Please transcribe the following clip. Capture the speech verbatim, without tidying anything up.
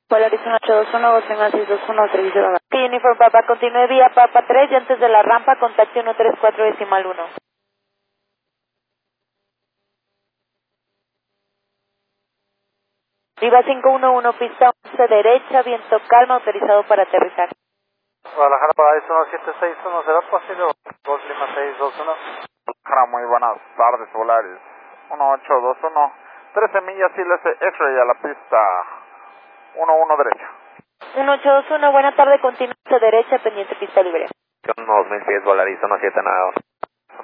Polaris uno ocho dos uno, Boston seis dos uno, servicio de abajo. Uniform Papa, continúe vía Papa tres y antes de la rampa, contacte ciento treinta y cuatro decimal uno. Viva cinco uno uno, pista once derecha, viento calma, autorizado para aterrizar. Guadalajara Polaris uno siete seis uno, ¿será posible? Golf Lima seis dos uno. Guadalajara, muy buenas tardes, Polaris uno ocho dos uno, trece millas I L S X-Ray a la pista uno uno derecha. uno ocho dos uno, buena tarde, continúe derecha, pendiente pista libre. dos mil diez, Polaris uno siete nueve.